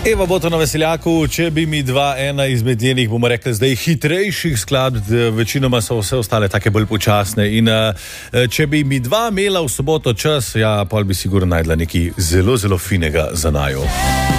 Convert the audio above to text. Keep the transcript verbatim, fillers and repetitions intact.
Eva Boto na Veseljaku, če bi mi dva, ena izmed njenih, bomo rekli, zdaj hitrejših skladb, večinoma so vse ostale take bolj počasne. In če bi mi dva imela v soboto čas, ja, pol bi sigurno najdla nekaj zelo, zelo finega za naju.